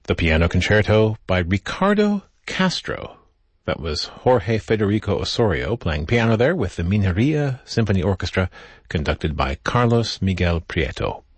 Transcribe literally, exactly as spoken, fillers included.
The Piano Concerto by Ricardo Castro. That was Jorge Federico Osorio playing piano there with the Mineria Symphony Orchestra, conducted by Carlos Miguel Prieto.